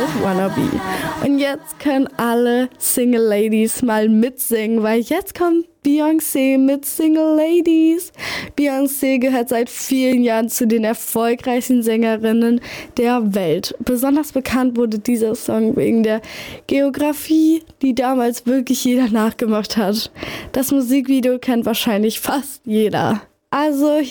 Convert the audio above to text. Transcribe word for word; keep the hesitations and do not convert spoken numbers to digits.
Wannabe. Und jetzt können alle Single Ladies mal mitsingen, weil jetzt kommt Beyoncé mit Single Ladies. Beyoncé gehört seit vielen Jahren zu den erfolgreichsten Sängerinnen der Welt. Besonders bekannt wurde dieser Song wegen der Geografie, die damals wirklich jeder nachgemacht hat. Das Musikvideo kennt wahrscheinlich fast jeder. Also